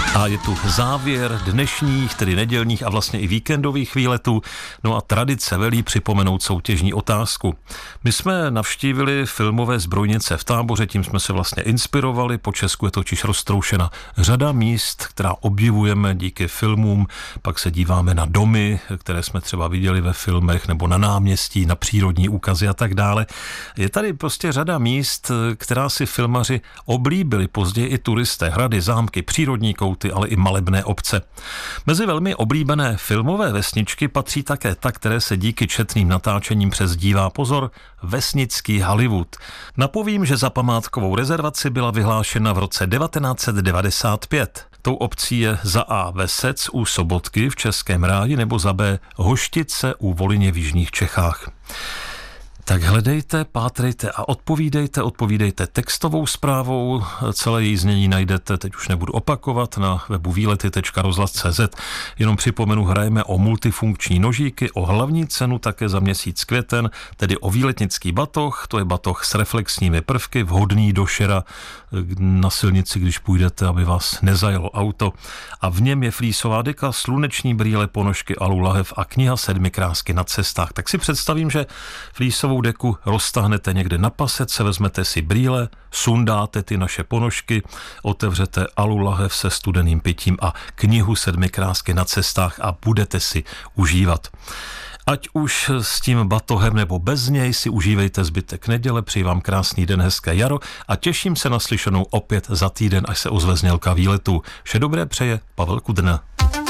A je tu závěr dnešních, tedy nedělních a vlastně i víkendových výletů. No a tradice velí připomenout soutěžní otázku. My jsme navštívili filmové zbrojnice v Táboře, tím jsme se vlastně inspirovali. Po Česku je totiž roztroušena řada míst, která obdivujeme díky filmům. Pak se díváme na domy, které jsme třeba viděli ve filmech, nebo na náměstí, na přírodní úkazy a tak dále. Je tady prostě řada míst, která si filmaři oblíbili, později i turisté, hrady, zámky, přírodní kouty, ale i malebné obce. Mezi velmi oblíbené filmové vesničky patří také ta, které se díky četným natáčením přezdívá, pozor, vesnický Hollywood. Napovím, že za památkovou rezervaci byla vyhlášena v roce 1995. Tou obcí je za A Vesec u Sobotky v Českém Ráji nebo za B Hoštice u Volyně v jižních Čechách. Tak hledejte, pátrejte a odpovídejte textovou zprávou. Celé její znění najdete, teď už nebudu opakovat, na webu výlety.rozhlas.cz. Jenom připomenu, hrajeme o multifunkční nožíky, o hlavní cenu také za měsíc květen, tedy o výletnický batoh. To je batoh s reflexními prvky, vhodný do šera na silnici, když půjdete, aby vás nezajelo auto. A v něm je flísová deka, sluneční brýle, ponožky, alu lahev a kniha 7 krásky na cestách. Tak si představím, že flísovou deku roztáhnete někde na pasece, vezmete si brýle, sundáte ty naše ponožky, otevřete alu lahev se studeným pitím a knihu 7 krásky na cestách a budete si užívat. Ať už s tím batohem nebo bez něj si užívejte zbytek neděle, přeji vám krásný den, hezké jaro a těším se na slyšenou opět za týden, až se ozve znělka výletu. Vše dobré přeje Pavel Kudrna.